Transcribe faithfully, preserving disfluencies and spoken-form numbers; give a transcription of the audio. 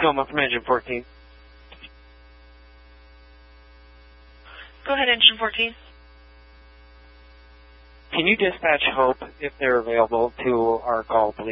Tacoma from Engine fourteen. Go ahead, Engine fourteen. Can you dispatch Hope, if they're available, to our call, please?